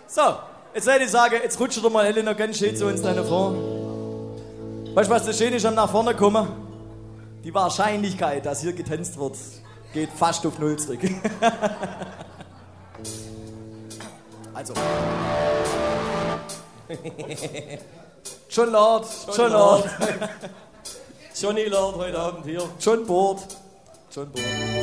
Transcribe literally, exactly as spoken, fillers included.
So, jetzt hätte ich sagen, jetzt rutscht doch mal Helena ganz schön zu uns da vor. Weißt du, was das Schöne ist am nach vorne kommen? Die Wahrscheinlichkeit, dass hier getanzt wird, geht fast auf Null zurück. Also. John Lord, John Lord. Johnny Lord heute Abend hier. John Board. John Board.